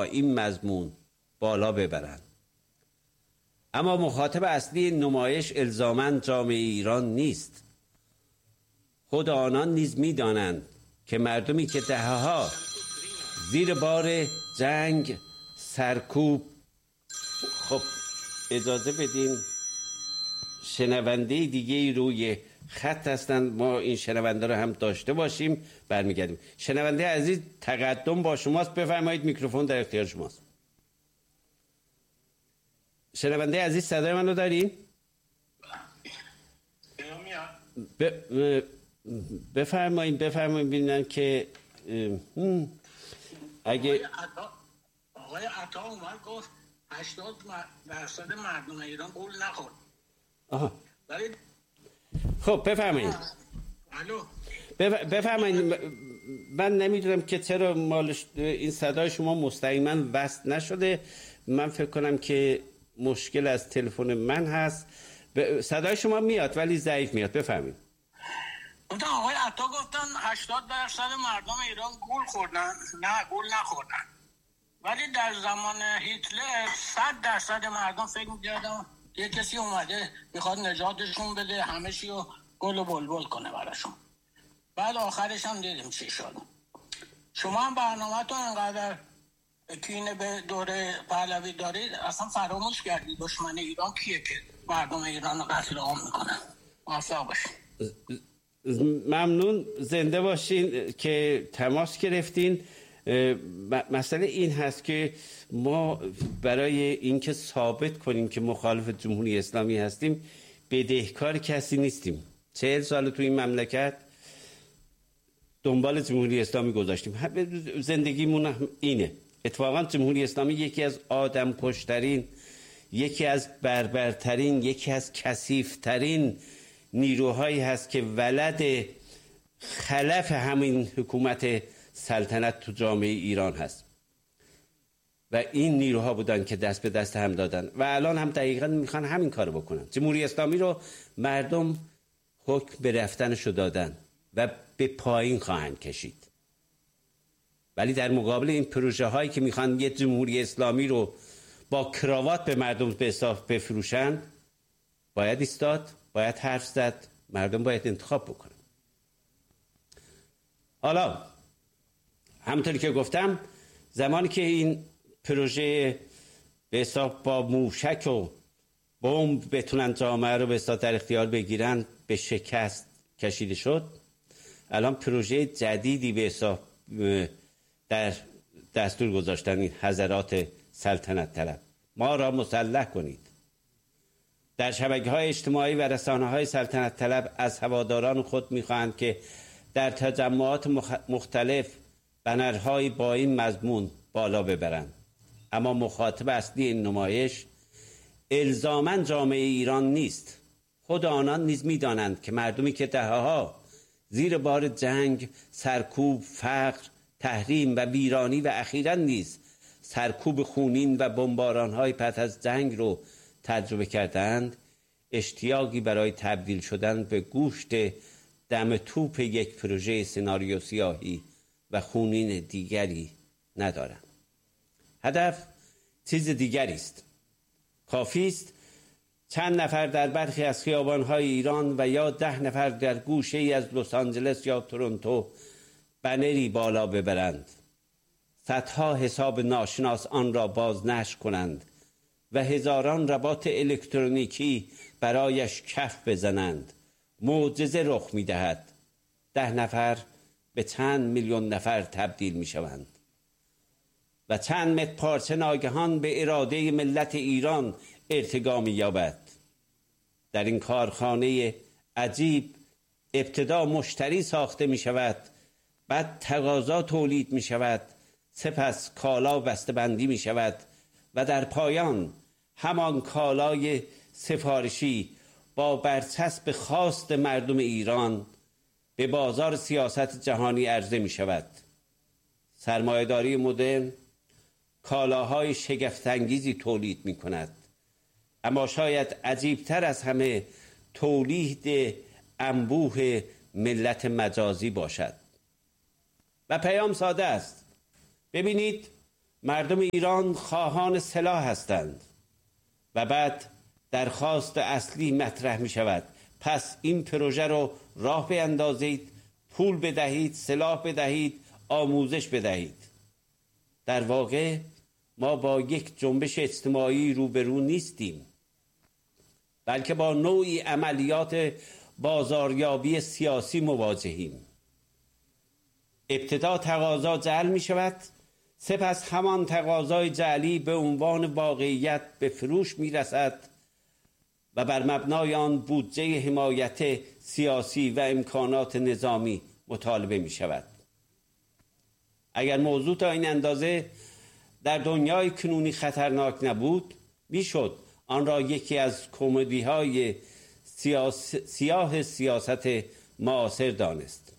با این مضمون بالا ببرند. اما مخاطب اصلی نمایش الزاماً جامعه ایران نیست. خود آنان نیز می‌دانند که مردمی که دهه‌ها زیر بار جنگ سرکوب. خب اجازه بدین شنونده دیگه روی خط هستند، ما این شنونده رو هم داشته باشیم برمیگردیم. شنونده عزیز تقدم با شماست، بفرمایید میکروفون در اختیار شماست. شنونده عزیز صدای من رو دارین؟ بفرمایید ببینن که اگه آقای عطا اومد گفت 80% مردم ایران گول نخورد. ولی خب بفرمایید. الو بفرمایید. من نمیدونم که چرا این صدای شما مستقیما وصل نشده. من فکر کنم که مشکل از تلفن من هست. صدای شما میاد ولی ضعیف میاد. بفرمایید. اون آقای عطا گفتن 80% مردم ایران گول خوردن. نه گول نخوردن. ولی در زمان هیتلر 100% مردم فکر می‌کردن یه کسی اومده میخواد نجاتشون بده، همه چی رو گل و بلبل کنه براشون. بعد آخرش هم دیدیم چی شد. شما هم برنامه‌تون انقدر کینه به دوره پهلوی دارید، اصلا فراموش کردید دشمن ایران کیه که مردم ایران رو قتل عام میکنه. موفق باشین. ممنون، زنده باشین که تماس گرفتین. مسئله این هست که ما برای اینکه ثابت کنیم که مخالف جمهوری اسلامی هستیم بدهکار کسی نیستیم. 40 سال تو این مملکت دنبال جمهوری اسلامی گذاشتیم، زندگیمون اینه. اتفاقا جمهوری اسلامی یکی از آدم کشترین، یکی از بربرترین، یکی از کثیف‌ترین نیروهایی هست که ولد خلف همین حکومت سلطنت تو جامعه ایران هست و این نیروها بودن که دست به دست هم دادن و الان هم دقیقاً میخوان همین کارو بکنن. جمهوری اسلامی رو مردم حکم به رفتنشو دادن و به پایین خواهند کشید، ولی در مقابل این پروژه هایی که میخوان یه جمهوری اسلامی رو با کراوات به مردم به حساب بفروشن، باید ایستاد، باید حرف زد، مردم باید انتخاب بکنن. حالا همونطوری که گفتم زمانی که این پروژه به حساب با موشک و بمب بتونن جامعه رو به حساب در اختیار بگیرن به شکست کشیده شد، الان پروژه جدیدی به حساب در دستور گذاشتن این حضرات سلطنت طلب. ما را مسلح کنید. در شبکه‌های اجتماعی و رسانه‌های سلطنت طلب از هواداران خود می‌خواهند که در تجمعات مختلف بنرهای با این مضمون بالا ببرند. اما مخاطب اصلی این نمایش الزاماً جامعه ایران نیست. خود آنان نیز می‌دانند که مردمی که دهه‌ها زیر بار جنگ، سرکوب، فقر، تحریم و ویرانی و اخیراً نیز سرکوب خونین و بمباران‌های پس از جنگ رو تجربه کردند، اشتیاقی برای تبدیل شدن به گوشت دم توپ یک پروژه سناریو سیاهی و خونین دیگری ندارند. هدف چیز دیگری است. کافی است چند نفر در برخی از خیابان‌های ایران و یا 10 نفر در گوشه‌ای از لس آنجلس یا تورنتو بنری بالا ببرند، صدها حساب ناشناس آن را بازنشر کنند و هزاران رباط الکترونیکی برایش کف بزنند، معجزه رخ می‌دهد. 10 نفر به چند میلیون نفر تبدیل می‌شوند و چند متر پارچه ناگهان به اراده ملت ایران ارتقا می‌یابد. در این کارخانه عجیب ابتدا مشتری ساخته می‌شود، بعد تقاضا تولید می‌شود، سپس کالا بسته‌بندی می‌شود و در پایان همان کالای سفارشی با برچسب خواست مردم ایران به بازار سیاست جهانی عرضه می‌شود. سرمایه‌داری مدرن کالاهای شگفت‌انگیزی تولید می‌کند، اما شاید عجیب‌تر از همه تولید انبوه ملت مجازی باشد. و پیام ساده است. ببینید مردم ایران خواهان سلاح هستند و بعد درخواست اصلی مطرح می شود: پس این پروژه رو راه بیندازید، پول بدهید، سلاح بدهید، آموزش بدهید. در واقع ما با یک جنبش اجتماعی روبرو نیستیم، بلکه با نوعی عملیات بازاریابی سیاسی مواجهیم. ابتدا تقاضا جعل می شود، سپس همان تقاضای جعلی به عنوان واقعیت به فروش می رسد و بر مبنای آن بودجه حمایت سیاسی و امکانات نظامی مطالبه می شود. اگر موضوع تا این اندازه در دنیای کنونی خطرناک نبود، میشد آن را یکی از کمدی‌های سیاه سیاست معاصر دانست.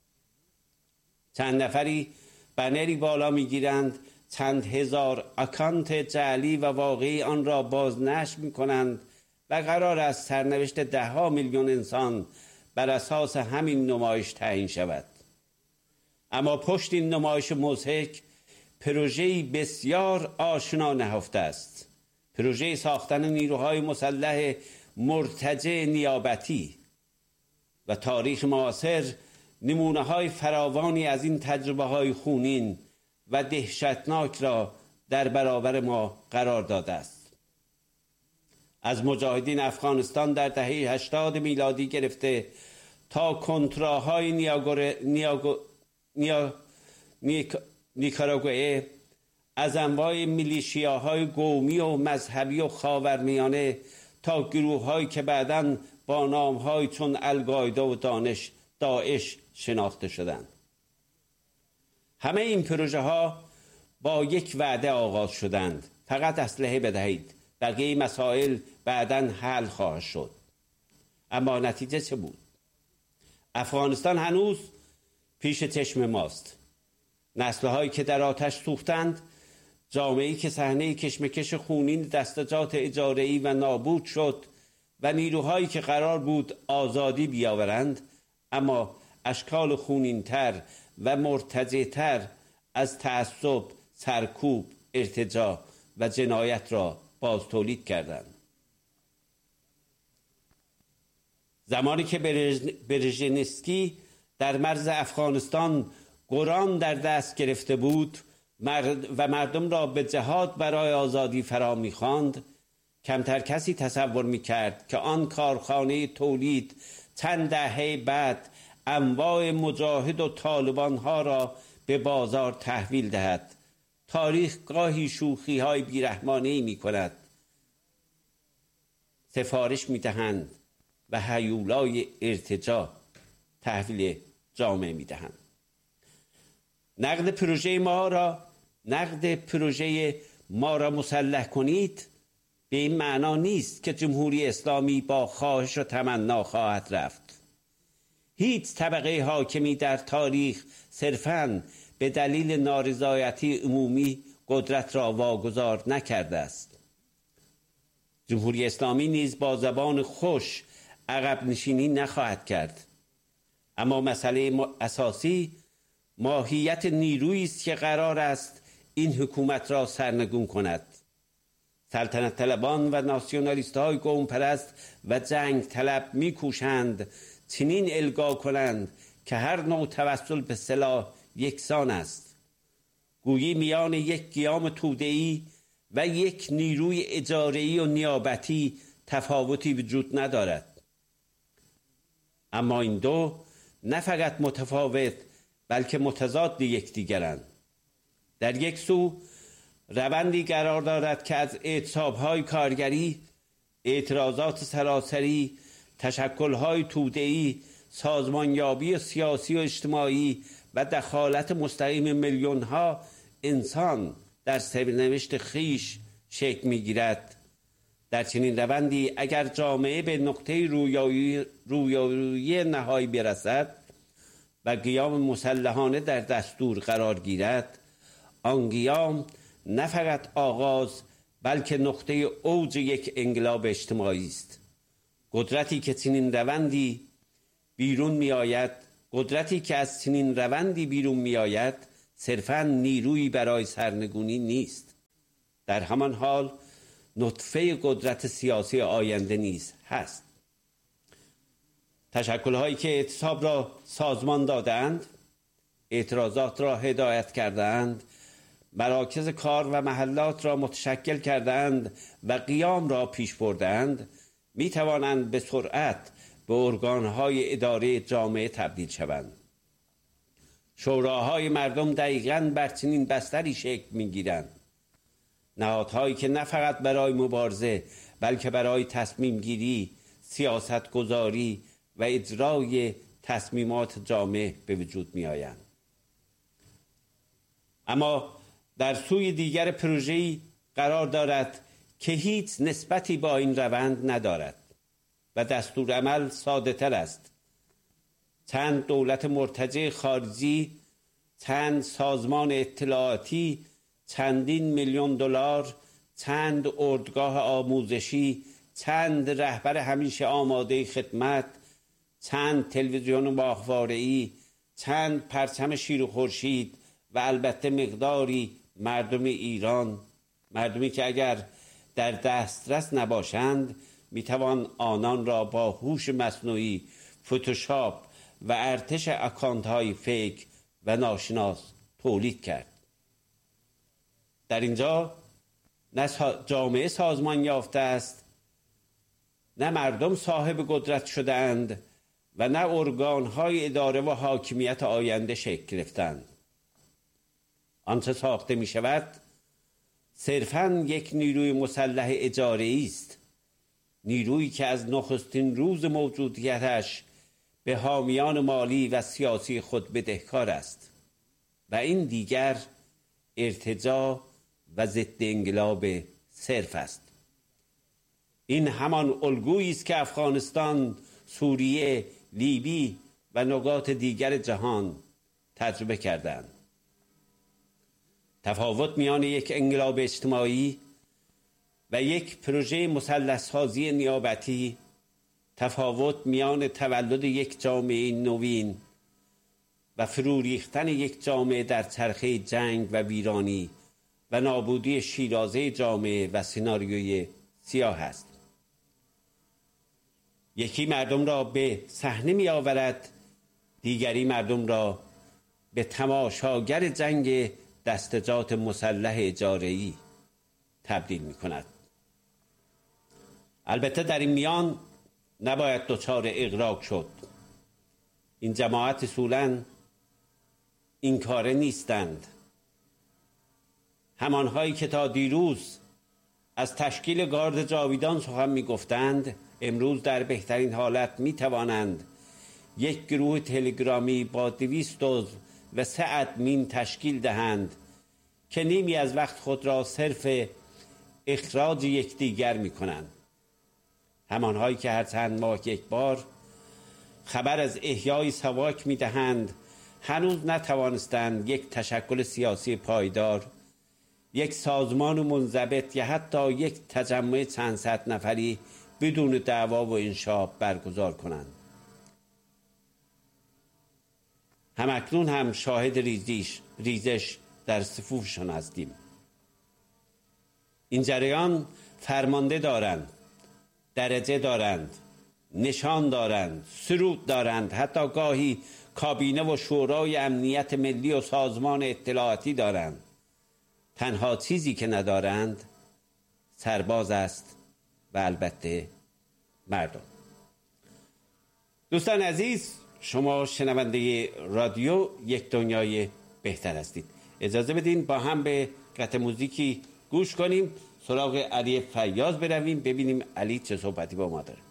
چند نفری بنری بالا میگیرند، چند هزار اکانت جعلی و واقعی آن را بازنشر میکنند و قرار است سرنوشت 10 میلیون انسان بر اساس همین نمایش تعیین شود. اما پشت این نمایش مضحک پروژه‌ای بسیار آشنا نهفته است: پروژه ساختن نیروهای مسلح مرتجع نیابتی. و تاریخ معاصر نمونه‌های فراوانی از این تجربه‌های خونین و دهشتناک را در برابر ما قرار داده است. از مجاهدین افغانستان در دهه 80 میلادی گرفته تا کنتراهای نیکاراگوئه، از انواع میلیشیاهای قومی و مذهبی و خاورمیانه تا گروه‌هایی که بعداً با نام‌های چون القاعده و داعش شناخته شدند. همه این پروژه‌ها با یک وعده آغاز شدند: فقط اسلحه بدهید، بقیه مسائل بعداً حل خواهد شد. اما نتیجه چه بود؟ افغانستان هنوز پیش چشم ماست. نسل‌هایی که در آتش سوختند، جامعه‌ای که صحنه کشمکش خونین دستجات اجاره‌ای و نابود شد و نیروهایی که قرار بود آزادی بیاورند اما اشکال خونین‌تر و مرتجع‌تر از تعصب، سرکوب، ارتجاع و جنایت را باز تولید کردند. زمانی که برژنسکی در مرز افغانستان قرآن در دست گرفته بود و مردم را به جهاد برای آزادی فرا می‌خواند، کمتر کسی تصور می‌کرد که آن کارخانه تولید چند دهه بعد انواع مجاهد و طالبان‌ها را به بازار تحویل دهد. تاریخ گاهی شوخی‌های بیرحمانه‌ای می‌کند. سفارش می‌دهند و هیولای ارتجاع تحویل جامعه می‌دهند. نقد پروژه ما را مسلح کنید به این معنا نیست که جمهوری اسلامی با خواهش و تمنا خواهد رفت. هیچ طبقه حاکمی در تاریخ صرفاً به دلیل نارضایتی عمومی قدرت را واگذار نکرده است. جمهوری اسلامی نیز با زبان خوش عقب نشینی نخواهد کرد. اما مسئله اساسی ماهیت نیرویی است که قرار است این حکومت را سرنگون کند. سلطنت طلبان و ناسیونالیست‌های قوم پرست و جنگ طلب می‌کوشند چنین القا کنند که هر نوع توسل به سلاح یکسان است. گویی میان یک قیام توده‌ای و یک نیروی اجاره‌ای و نیابتی تفاوتی وجود ندارد. اما این دو نه فقط متفاوت بلکه متضاد یکدیگرند. در یک سو روندی قرار دارد که از اعتصاب‌های کارگری، اعتراضات سراسری، تشکل‌های توده‌ای، سازمانیابی سیاسی و اجتماعی و دخالت مستقیم میلیون‌ها انسان در سرنوشت خویش شکل می‌گیرد. در چنین روندی اگر جامعه به نقطه رویارویی نهایی برسد و قیام مسلحانه در دستور قرار گیرد، آن قیام نه فقط آغاز بلکه نقطه اوج یک انقلاب اجتماعی است. قدرتی که از چنین روندی بیرون می آید صرفاً نیرویی برای سرنگونی نیست. در همان حال نطفه قدرت سیاسی آینده نیز هست. تشکل‌هایی که اعتصاب را سازمان دادند، اعتراضات را هدایت کردند، مراکز کار و محلات را متشکل کردند و قیام را پیش بردند، می توانند به سرعت به ارگان‌های اداره جامعه تبدیل شوند. شوراهای مردم دقیقاً بر چنین بستری شکل می‌گیرند. نهادهایی که نه فقط برای مبارزه بلکه برای تصمیم گیری، سیاست گذاری و اجرای تصمیمات جامع به وجود می آیند. اما در سوی دیگر پروژه‌ای قرار دارد که هیچ نسبتی با این روند ندارد و دستورالعمل ساده تر است. چند دولت مرتجع خارجی، چند سازمان اطلاعاتی، چندین میلیون دلار، چند اردوگاه آموزشی، چند رهبر همیشه آماده خدمت، چند تلویزیون ماهواره‌ای، چند پرچم شیر و خورشید و البته مقداری مردم ایران، مردمی که اگر در دسترس نباشند میتوان آنان را با هوش مصنوعی، فتوشاپ و ارتش اکانت‌های فیک و ناشناس تولید کرد. در اینجا نه جامعه سازمان یافته است، نه مردم صاحب قدرت شدند و نه ارگان‌های اداره و حاکمیت آینده شکل گرفتند. آنچه ساخته می شود صرفاً یک نیروی مسلح اجاره‌ای است، نیرویی که از نخستین روز موجودیتش به حامیان مالی و سیاسی خود بدهکار است و این دیگر ارتجاع و ضد انقلاب صرف است. این همان الگویی است که افغانستان، سوریه، لیبی و نقاط دیگر جهان تجربه کردند. تفاوت میان یک انقلاب اجتماعی و یک پروژه مسلح‌سازی نیابتی، تفاوت میان تولد یک جامعه نوین و فرو ریختن یک جامعه در چرخه جنگ و ویرانی و نابودی شیرازه جامعه و سناریوی سیاه است. یکی مردم را به صحنه می آورد، دیگری مردم را به تماشاگر جنگ دستجات مسلح اجاره‌ای تبدیل می کند. البته در این میان نباید دچار اغراق شد. این جماعت اصولاً این کاره نیستند. همانهایی که تا دیروز از تشکیل گارد جاویدان سخن می گفتند، امروز در بهترین حالت می توانند یک گروه تلگرامی با 200 عضو و 3 ادمین تشکیل دهند که نیمی از وقت خود را صرف اخراج یکدیگر می کنند. همانهایی که هر چند ماه یک بار خبر از احیای سواک می دهند، هنوز نتوانستند یک تشکل سیاسی پایدار، یک سازمان منضبط یا حتی یک تجمع چند صد نفری بدون دعوا و انشاب برگزار کنند. همکنون هم شاهد ریزش در صفوفشان هستیم. این جریان فرمانده دارند، درجه دارند، نشان دارند، سرود دارند، حتی گاهی کابینه و شورای امنیت ملی و سازمان اطلاعاتی دارند. تنها چیزی که ندارند سرباز است و البته مردم. دوستان عزیز، شما شنونده رادیو یک دنیای بهتر هستید. اجازه بدین با هم به قطع موزیکی گوش کنیم، سراغ علی فیاض برویم، ببینیم علی چه صحبتی با ما داره.